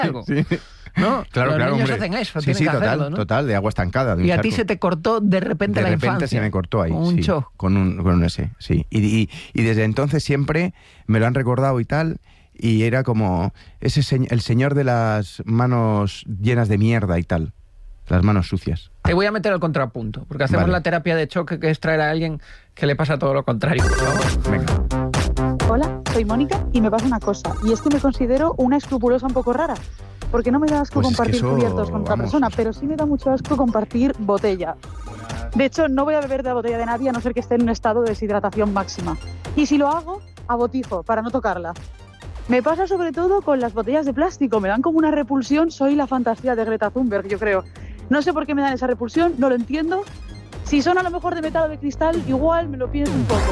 algo. Sí. ¿No? Claro, Los claro, niños hombre. hacen eso, Sí, tienen sí, que total, hacerlo, ¿no? total, de agua estancada. De un Y a ti charco. se te cortó de repente la infancia. De repente se me cortó ahí. Un sí, shock. Con un S, sí. Y desde entonces siempre me lo han recordado y tal. Y era como el señor de las manos llenas de mierda y tal. Las manos sucias. Te voy a meter al contrapunto, porque hacemos Vale. la terapia de choque, que es traer a alguien que le pasa todo lo contrario. Por favor. Venga. Hola, soy Mónica y me pasa una cosa. Y es que me considero una escrupulosa un poco rara. Porque no me da asco Pues es que compartir eso, cubiertos con otra vamos, persona, o sea. pero sí me da mucho asco compartir botella. De hecho, no voy a beber de la botella de nadie a no ser que esté en un estado de deshidratación máxima. Y si lo hago, a botijo, para no tocarla. Me pasa sobre todo con las botellas de plástico. Me dan como una repulsión. Soy la fantasía de Greta Thunberg, yo creo. No sé por qué me dan esa repulsión, no lo entiendo. Si son a lo mejor de metal o de cristal, igual me lo pienso un poco.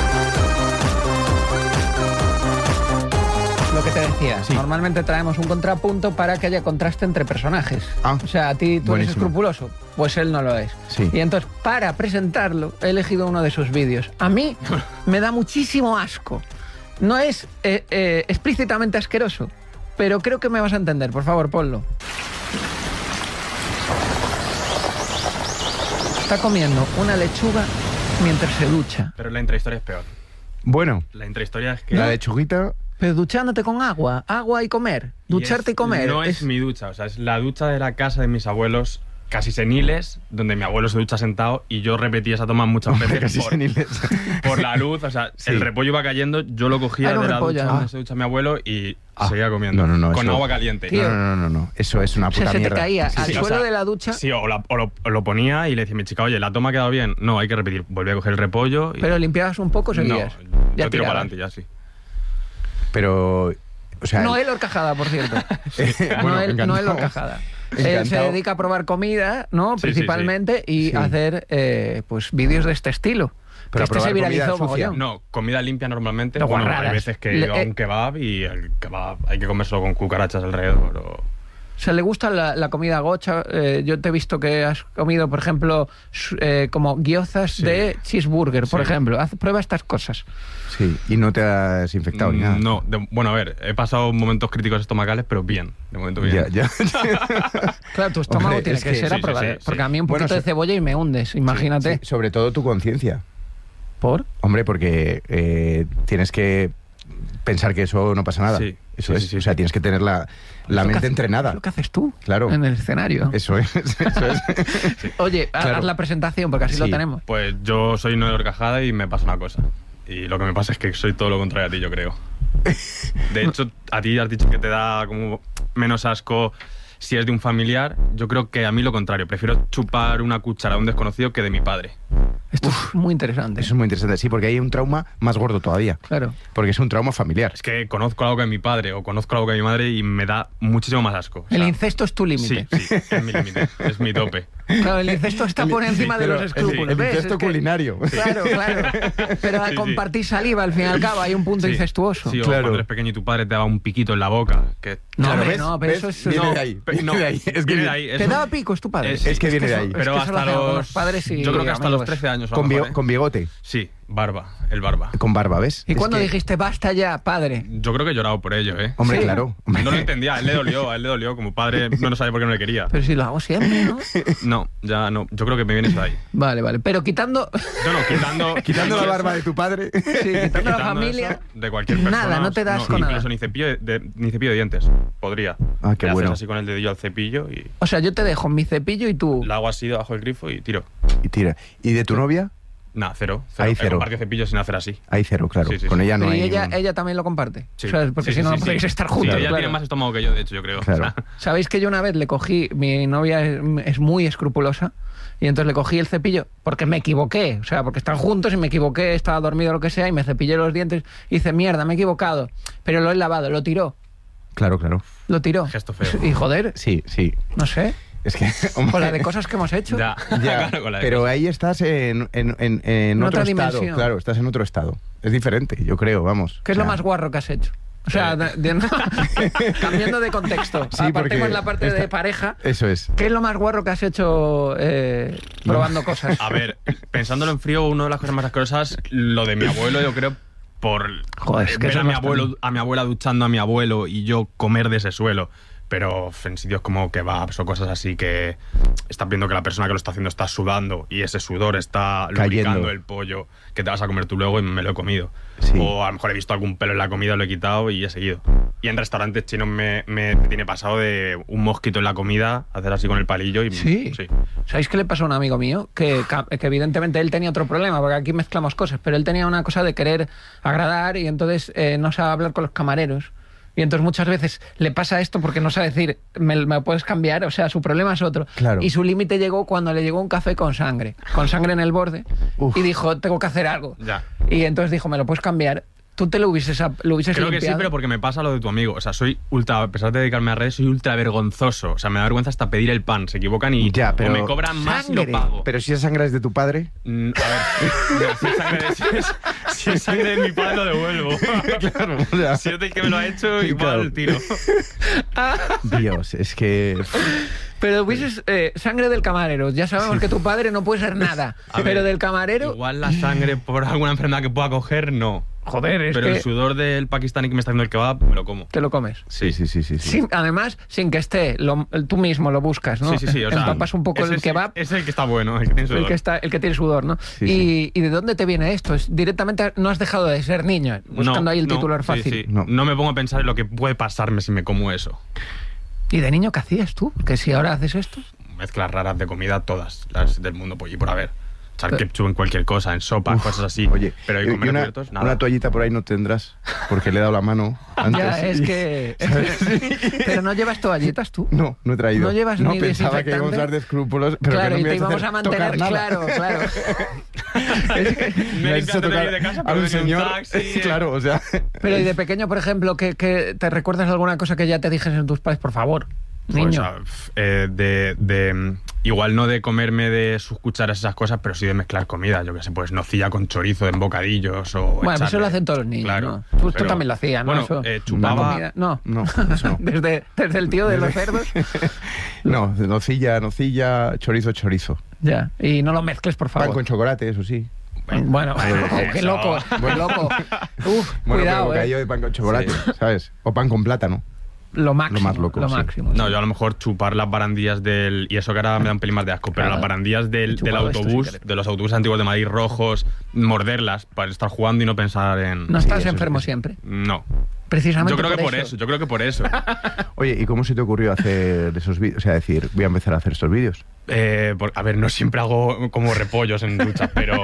Lo que te decía, Sí. normalmente traemos un contrapunto para que haya contraste entre personajes. Ah, O sea, a ti tú eres buenísimo. escrupuloso, pues él no lo es. Sí. Y entonces, para presentarlo, he elegido uno de sus vídeos. A mí me da muchísimo asco. No es explícitamente asqueroso, pero creo que me vas a entender. Por favor, ponlo. Está comiendo una lechuga mientras se ducha. Pero la intrahistoria es peor. Bueno, La intrahistoria es que... la lechuguita... Pero duchándote con agua y comer. Ducharte y comer. No es mi ducha, o sea, es la ducha de la casa de mis abuelos, casi seniles, donde mi abuelo se ducha sentado y yo repetí esa toma muchas veces Casi seniles. por la luz. O sea, Sí. el repollo iba cayendo, yo lo cogía Era un de la repollo, ducha ¿no? donde se ducha mi abuelo y Ah. seguía comiendo. No, con eso- agua caliente. Tío. No. Eso es una O sea, puta se te mierda. caía Sí, al sí. o suelo sea, de la ducha. Sí, o lo ponía y le decía a mi chica, oye, ¿la toma ha quedado bien? No, hay que repetir. Volví a coger el repollo y... Pero limpiabas un poco, no, seguías. yo tiro tirabas. para adelante ya, sí. Pero... O sea, Noel Horcajada, por cierto. bueno, Noel encantado. Horcajada. Él se Encantado. dedica a probar comida, ¿no? Sí, Principalmente, y Sí. hacer pues vídeos de este estilo. Pero Que este se probar comida viralizó sucia. mogollón. No, comida limpia normalmente. No, Bueno, guarradas. hay veces que he ido a un kebab y el kebab hay que comérselo con cucarachas alrededor o... O sea, le gusta la comida gocha. Yo te he visto que has comido, por ejemplo, como gyozas Sí. de cheeseburger, por Sí. ejemplo. Prueba estas cosas. Sí, y no te has infectado ni nada. No, bueno, a ver, he pasado momentos críticos estomacales, pero bien, de momento bien. Ya. Claro, tu estómago Hombre, tiene es que que ser sí, a prueba. sí, de- sí. Porque a mí un Bueno, poquito de cebolla y me hundes, imagínate. Sí, sobre todo tu conciencia. ¿Por? Hombre, porque tienes que pensar que eso no pasa nada. Sí, Eso sí, es. sí, sí. O sea, tienes que tener la Lo que mente hace- entrenada. Es lo que haces tú Claro. en el escenario. Eso es. Oye, Claro. haz la presentación porque así Sí. lo tenemos. Pues yo soy Noel Horcajada y me pasa una cosa. Y lo que me pasa es que soy todo lo contrario a ti, yo creo. De hecho, a ti has dicho que te da como menos asco si es de un familiar. Yo creo que a mí lo contrario. Prefiero chupar una cuchara de un desconocido que de mi padre. Esto es muy interesante. Eso es muy interesante. Sí, porque hay un trauma más gordo todavía. Claro. Porque es un trauma familiar. Es que conozco algo que mi padre o conozco algo que mi madre y me da muchísimo más asco. O sea, El incesto es tu límite. Sí, es mi límite, es mi tope. Claro, el incesto está por encima de Pero los escrúpulos. el ¿ves? incesto Es que- culinario. Claro, claro. Pero al Sí, sí. compartir saliva, al fin y al cabo, hay un punto Sí. incestuoso. Sí, o Claro. cuando eres pequeño y tu padre te daba un piquito en la boca. Que... No, Claro, hombre, ¿ves? no, pero ¿Ves? eso es... Viene no. de ahí. Pero no, Viene de ahí. Es que viene de ahí. ¿Te daba picos tu padre? Es que viene de ahí. Pero eso hasta lo hacemos con los... los padres y yo creo que hasta amigos. los 13 años a lo con, mejor, ¿eh? con bigote. Sí, barba, el barba. Con barba, ¿ves? ¿Y Es cuándo que- dijiste basta ya, padre? Yo creo que he llorado por ello, ¿eh? Hombre, Sí. claro. Hombre. No lo entendía, a él le dolió. Como padre no sabía por qué no le quería. Pero si lo hago siempre, ¿no? No, ya no. Yo creo que me viene eso de ahí. Vale, vale. Pero quitando... No, Quitando la eso, barba de tu padre. Sí, quitando la quitando familia... eso de cualquier persona. Nada, no te das con nada. Incluso ni cepillo de dientes. Podría. Ah, qué Le haces bueno. así con el dedillo al cepillo y O sea, yo te dejo mi cepillo y tú... la hago así debajo del grifo y tiro. Y tira. ¿Y de tu novia? Nah, cero. Ahí cero. Compartir cepillo sin hacer así. Hay cero, claro. Sí, sí, Con sí. ella no Pero hay y ella, ningún- ella también lo comparte. Sí. O sea, porque Sí, si no, sí, no sí, podéis sí. estar Sí, juntos. ella claro. tiene más estómago que yo, de hecho, yo creo. Claro. O sea, ¿Sabéis que yo una vez le cogí... Mi novia es muy escrupulosa y entonces le cogí el cepillo porque me equivoqué. O sea, porque están juntos y me equivoqué, estaba dormido o lo que sea y me cepillé los dientes y hice mierda, me he equivocado. Pero lo he lavado, lo tiró. Claro, claro. Lo tiró. Gesto feo. Y joder, Sí, sí. no sé, Es que, hombre, con la de cosas que hemos hecho. ya, ya, claro, con la de pero cosas. ahí estás en otra otro estado. dimensión. Claro, estás en otro estado. Es diferente, yo creo, vamos. ¿Qué es O lo sea, más guarro que has hecho? O sea, cambiando de contexto. Sí, Apartemos porque la parte de pareja. Eso es. ¿Qué es lo más guarro que has hecho probando cosas? A ver, pensándolo en frío, una de las cosas más asquerosas, lo de mi abuelo, yo creo, por Joder, es que ver eso a no mi está abuelo, bien. a mi abuela duchando a mi abuelo y yo comer de ese suelo. pero en sitios como kebabs o cosas así que estás viendo que la persona que lo está haciendo está sudando y ese sudor está lubricando el pollo que te vas a comer tú luego y me lo he comido. Sí. O a lo mejor he visto algún pelo en la comida, lo he quitado y he seguido. Y en restaurantes chinos me tiene pasado de un mosquito en la comida, hacer así con el palillo y... Sí. ¿Sabéis qué le pasó a un amigo mío? Que evidentemente él tenía otro problema, porque aquí mezclamos cosas, pero él tenía una cosa de querer agradar y entonces no sabe hablar con los camareros. Y entonces muchas veces le pasa esto porque no sabe decir, ¿me puedes cambiar? O sea, su problema es otro. Claro. Y su límite llegó cuando le llegó un café con sangre en el borde. Uf. Y dijo, tengo que hacer algo. Ya. Y entonces dijo, ¿me lo puedes cambiar? ¿Tú te lo hubieses Creo que sí, limpiado? pero porque me pasa lo de tu amigo. O sea, soy ultra, a pesar de dedicarme a redes, soy ultra vergonzoso. O sea, me da vergüenza hasta pedir el pan. Se equivocan y Ya, pero- o me cobran más y ¡Sangre! lo pago. Pero si esa sangre es de tu padre... A ver, si es sangre de mi padre lo devuelvo. Claro, o sea, Si es del que me lo ha hecho, Sí, igual claro. tiro. Dios, es que... Pero hubieses sangre del camarero. Ya sabemos que tu padre no puede ser nada. A ver, pero del camarero... Igual la sangre por alguna enfermedad que pueda coger, no. Joder, es Pero que el sudor del pakistaní que me está haciendo el kebab, me lo como. te lo comes. Sí. Además, sin que esté, tú mismo lo buscas, ¿no? Sí. O sea, empapas un poco ese el kebab, Es el que está bueno, el que tiene sudor. el que tiene sudor, ¿no? Sí, ¿Y de dónde te viene esto? Directamente no has dejado de ser niño, buscando ahí el titular sí, fácil. sí. No. No me pongo a pensar en lo que puede pasarme si me como eso. ¿Y de niño qué hacías tú? Que si ahora haces esto... Mezclas raras de comida, todas las del mundo por allí por haber. Echar Pero- ketchup en cualquier cosa, en sopa, cosas así. Oye, pero hay y comer una, cubiertos, nada. una toallita por ahí no tendrás, porque le he dado la mano antes. Ya, es que... Pero no llevas toallitas tú. No he traído. No llevas ni pensaba que íbamos a desinfectante. hablar de escrúpulos, pero Claro, que no y me te ibas a íbamos a hacer tocar mantener... nada. Claro. Es que- Me has he hecho limpiado tocar de casa, a pero un venía señor. taxi, Claro, o sea... Pero y de pequeño, por ejemplo, que te recuerdas alguna cosa que ya te dijesen tus padres, por favor, niño. Igual no de comerme de sus cucharas esas cosas, pero sí de mezclar comida. Yo que sé, pues nocilla con chorizo en bocadillos o... Bueno, echarle- eso lo hacen todos los niños, Claro, ¿no? Tú pero- también lo hacías, ¿no? Bueno, Eso, chupaba... la comida- No, No, eso no. desde el tío de los cerdos. No, nocilla, chorizo. Ya, y no lo mezcles, por Pan favor. con chocolate, eso sí. Bueno, qué eso. loco, qué loco. Uf, Bueno, cuidado, pero bocadillo de pan con chocolate, ¿sabes? O pan con plátano. Lo máximo, más loco, lo sí. máximo. No, yo a lo mejor chupar las barandillas del... Y eso que ahora me da un pelín más de asco, pero Claro. las barandillas He del chupado esto autobús, sin querer. de los autobuses antiguos de Madrid rojos, morderlas para estar jugando y no pensar en... No estás eso enfermo sí. siempre. No. Precisamente Yo creo que por eso, yo creo que por eso. Oye, ¿y cómo se te ocurrió hacer esos vídeos? O sea, decir, voy a empezar a hacer estos vídeos. A ver, no siempre hago como repollos en duchas, pero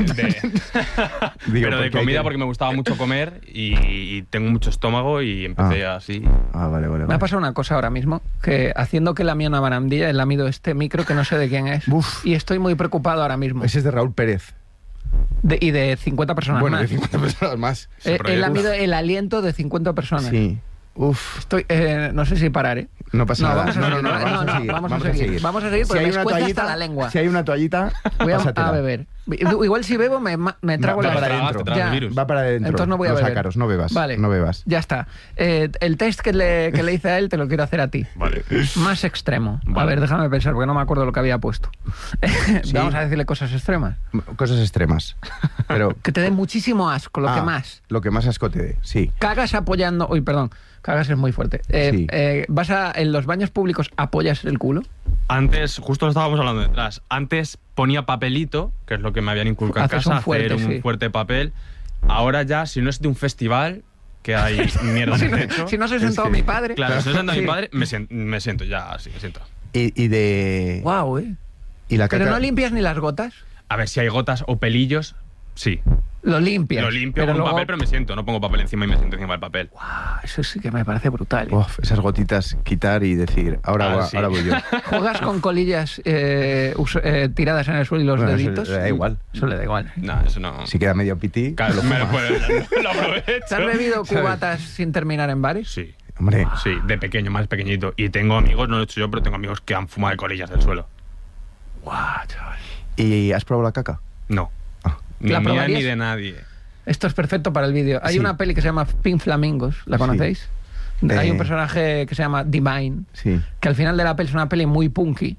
Digo, pero de porque hay comida que- porque me gustaba mucho comer y tengo mucho estómago y empecé así. Ah, vale. Me ha pasado una cosa ahora mismo, que haciendo que la mía una barandilla, he lamido este micro que no sé de quién es. Uf. Y estoy muy preocupado ahora mismo. Ese es de Raúl Pérez. Y de 50 personas Bueno, más. de 50 personas más. He lamido el aliento de 50 personas. Sí. Uf, Estoy, no sé si parar, ¿eh? no pasa nada. Vamos a seguir, vamos a seguir. vamos a seguir. Vamos a seguir Si porque hay me una escuece toallita, hasta la lengua. Si hay una toallita, Voy pásatela. a beber. Igual si bebo me trago Va la... para Te adentro. tragas el virus. Va para adentro. Entonces no voy a Los beber. ácaros, no bebas. Vale. No bebas. Ya está. El test que le hice a él te lo quiero hacer a ti. Vale. Más extremo. A Vale. ver, déjame pensar porque no me acuerdo lo que había puesto. Vamos a decirle cosas extremas. Cosas extremas. Pero. Que te dé muchísimo asco, lo que Ah, más. Lo que más asco te dé, sí. Cagas apoyando... Uy, perdón. Cagas es muy fuerte. Sí. En los baños públicos apoyas el culo? Antes, justo lo estábamos hablando detrás, antes ponía papelito, que es lo que me habían inculcado en Haces casa, un fuerte, hacer un sí. fuerte papel. Ahora ya, si no es de un festival, que hay mierda en el techo. Si no se Es sentado que- mi padre... Claro, si no es de Sí. mi padre, me siento ya, así, me siento. Y de. Guau, Y la Pero caca. no limpias ni las gotas. A ver, si hay gotas o pelillos, sí. Lo limpias. Lo limpio pero con luego- papel, pero me siento. No pongo papel encima y me siento encima del papel. Ah, eso sí que me parece brutal. Uf, esas gotitas quitar y decir, ahora Sí. voy yo. ¿Juegas con colillas tiradas en el suelo y los Bueno, eso deditos? le da igual. Eso le da igual. No, eso no. Si queda medio piti. Claro, me lo aprovecho. ¿Te has bebido cubatas sin terminar en bares? Sí. Hombre, Sí, de pequeño, más pequeñito. Y tengo amigos, no lo he hecho yo, pero tengo amigos que han fumado de colillas del suelo. Guau, chaval. ¿y has probado la caca? No. Ah. Ni ¿La mía probarías? ni de nadie. Esto es perfecto para el vídeo. Hay Sí. una peli que se llama Pink Flamingos, ¿la Sí. conocéis? Hay un personaje que se llama Divine, Sí. que al final de la peli es una peli muy punky.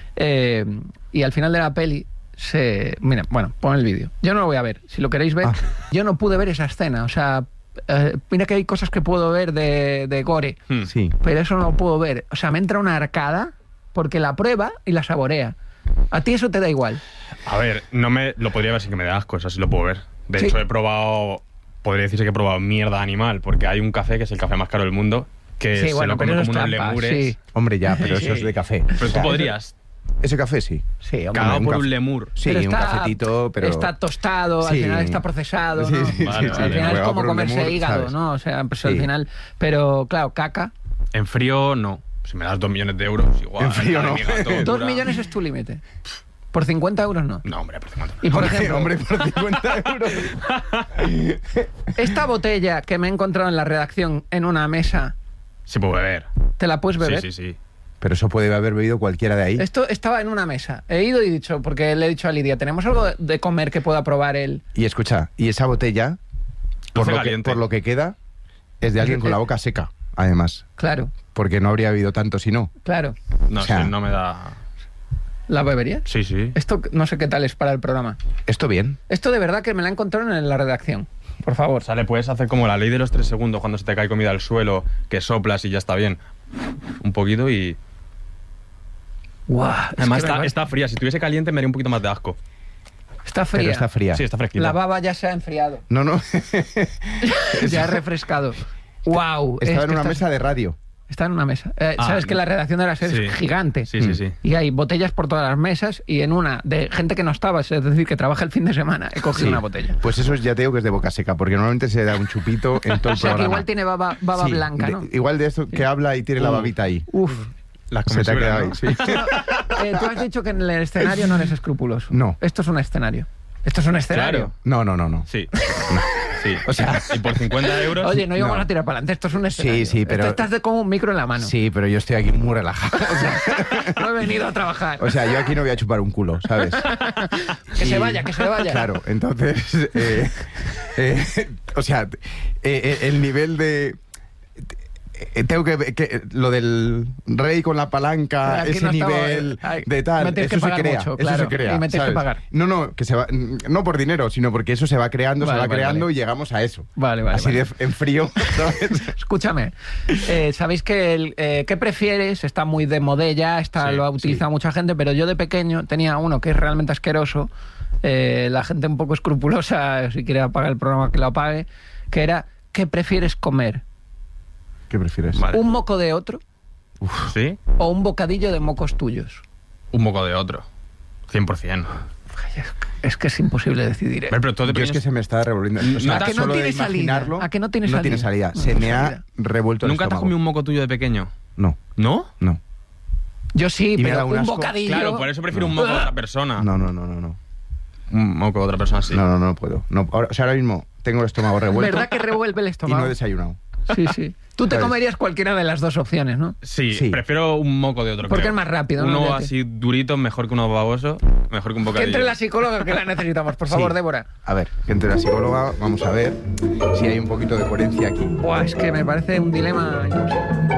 Y al final de la peli Mira, bueno, pon el vídeo. Yo no lo voy a ver. Si lo queréis ver, Ah. yo no pude ver esa escena. O sea, Mira que hay cosas que puedo ver de gore, Sí. pero eso no lo puedo ver. O sea, me entra una arcada porque la prueba y la saborea. A ti eso te da igual. A ver, lo podría ver sin que me dé asco, eso sí lo puedo ver. De Sí. hecho, podría decirse que he probado mierda animal, porque hay un café que es el café más caro del mundo, que Sí, se bueno, lo pero comen eso como es unos trampa, lemures. sí. Hombre, ya, pero eso es de café. Pero O sea, tú podrías, Ese café sí. Sí, hombre. cagado un por café. un lemur. Sí, Pero un cafetito, pero... Está tostado, al Sí. final está procesado, Sí, ¿no? sí, Vale, sí, vale. Al final es Cuidado como por un comerse lemur, hígado, ¿sabes? ¿no? O sea, pues Sí. al final... Pero, claro, caca. En frío, no. Si me das 2 millones de euros, igual. En frío, la de no. mi gato 2 dura. millones es tu límite. Por 50 euros no. No, hombre, por 50 Y por Hombre, ejemplo, hombre, por 50 euros. esta botella que me he encontrado en la redacción en una mesa, Sí puedo beber. ¿te la puedes beber? Sí, sí, sí. Pero eso puede haber bebido cualquiera de ahí. Esto estaba en una mesa. He ido y dicho, porque le he dicho a Lidia, ¿tenemos algo de comer que pueda probar él? Y escucha, y esa botella, Hace caliente. por lo que queda, es de alguien con la boca seca, además. Claro, Porque no habría bebido tanto si no. claro. No O sea, sé, no me da... ¿La beberías? Sí, sí. Esto no sé qué tal es para el programa. Esto bien. Esto de verdad que me la encontraron en la redacción. Por favor. O sea, le puedes hacer como la ley de los 3 segundos cuando se te cae comida al suelo, que soplas y ya está bien. Un poquito y... Guau, es Además que me está fría. Si estuviese caliente me haría un poquito más de asco. está fría. Pero está fría. Sí, está fresquita. La baba ya se ha enfriado. No, no. Ya ha refrescado. Wow. Estaba en una mesa de radio. Está en una mesa. Ah, Sabes que la redacción de la SER sí. es gigante. Sí, sí, sí. Y hay botellas por todas las mesas y en una de gente que no estaba, es decir, que trabaja el fin de semana, he cogido Sí. una botella. Pues eso ya te digo que es de boca seca, porque normalmente se da un chupito en todo O el sea que programa. igual tiene baba Sí, blanca, ¿no? Igual de esto que habla y tiene la babita ahí. Uf. Las Se te ha quedado ahí, comestibles, sí. Tú has dicho que en el escenario no eres escrupuloso. No. Esto es un escenario. Esto es un escenario. Claro. No, no, no, no. Sí. Sí. O sea, y por 50 euros... Oye, no íbamos No. a tirar para adelante. Esto es un escenario. sí, pero- Esto estás de como un micro en la mano. Sí, pero yo estoy aquí muy relajado. No he venido a trabajar. O sea, yo aquí no voy a chupar un culo, ¿sabes? que se y- vaya, que se vaya. Claro, entonces, o sea, el nivel de... tengo que lo del rey con la palanca, Aquí ese no estaba- nivel ay, de tal, me tienes que eso se pagar crea, mucho, eso claro, se crea, y me tienes que ¿sabes? pagar. No, que se va, no por dinero, sino porque eso se va creando, Vale, se va vale, creando vale. y llegamos a eso. Vale, vale, Así vale. de en frío, ¿sabes? Escúchame, sabéis que ¿qué prefieres? Está muy de modella, Sí, lo ha utilizado mucha gente, pero yo de pequeño tenía uno que es realmente asqueroso, la gente un poco escrupulosa, si quiere apagar el programa que lo apague, que era, ¿qué prefieres comer? ¿Qué prefieres? Vale. ¿Un moco de otro ¿Sí? o un bocadillo de mocos tuyos? Un moco de otro. 100%. Es que es imposible decidir. ¿eh? Pero todo de Yo es que se me está revolviendo. O sea, ¿A que no solo de tiene salida? imaginarlo, ¿A que no tiene No tiene salida? salida. No Se tiene me ha salida. revuelto el ¿Nunca te has estómago. comido un moco tuyo de pequeño? No, ¿No? no. Yo sí, Y me da pero un un asco. bocadillo... Claro, por eso prefiero un moco de otra persona. No, no, no, no, no. Un moco de otra persona, sí. No, no, no puedo. No, ahora, o sea, ahora mismo tengo el estómago revuelto ¿Verdad que revuelve el y estómago? no he desayunado. Sí, sí. Tú te ¿Sabes? comerías cualquiera de las dos opciones, ¿no? Sí, Sí. prefiero un moco de otro. Porque creo. es más rápido, ¿no? Uno Ya te- así durito, mejor que uno baboso, mejor que un Que bocadillo. entre la psicóloga que la necesitamos, por favor, Sí. Débora. A ver, que entre la psicóloga, vamos a ver si hay un poquito de coherencia aquí. Buah, es que me parece un dilema imposible.